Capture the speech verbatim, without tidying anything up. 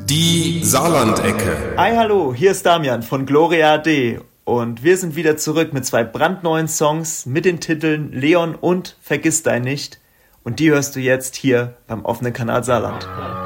Die Saarlandecke. Hi, hallo, hier ist Damian von Gloria A D und wir sind wieder zurück mit zwei brandneuen Songs mit den Titeln Leon und Vergiss dein nicht und die hörst du jetzt hier beim offenen Kanal Saarland.